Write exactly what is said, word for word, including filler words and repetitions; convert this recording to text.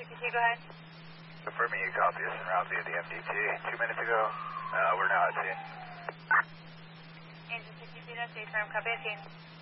C P T, go ahead. Confirming you copy us en route via the M D T. Two minutes ago, uh, we're now at scene. Engine C P T, that's A firm, copy at scene.